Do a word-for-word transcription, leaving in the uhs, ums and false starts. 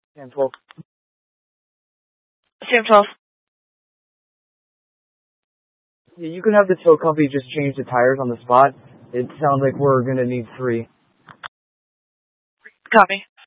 Sam twelve. Sam twelve. Yeah, you could have the tow company just change the tires on the spot. It sounds like we're gonna need three. Copy.